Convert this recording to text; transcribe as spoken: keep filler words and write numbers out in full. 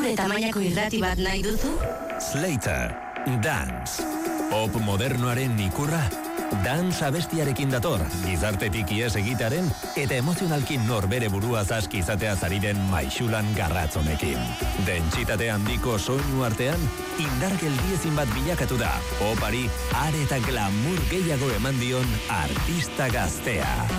Gure tamainako irrati bat nahi duzu? Slater, Dance. Pop modernoaren ikurra. Dance abestiarekin dator, gizartetik ies egitaren eta emozionalkin norbere burua zaski izatea zariren maixulan garratzonekin. Dentsitate handiko soinu artean, indar geldiezin bat bilakatu da. Popari are eta glamour gehiago eman dion artista gaztea.